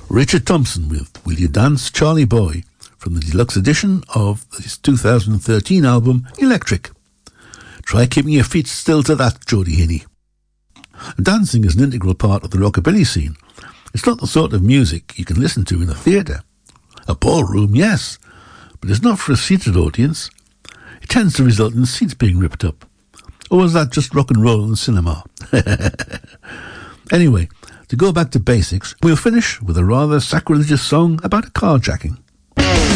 Richard Thompson with Will You Dance, Charlie Boy, from the deluxe edition of his 2013 album, Electric. Try keeping your feet still to that, Jody Hinney. Dancing is an integral part of the rockabilly scene. It's not the sort of music you can listen to in a theatre. A ballroom, yes, but it's not for a seated audience. It tends to result in seats being ripped up. Or was that just rock and roll in the cinema? Anyway, to go back to basics, we'll finish with a rather sacrilegious song about a carjacking.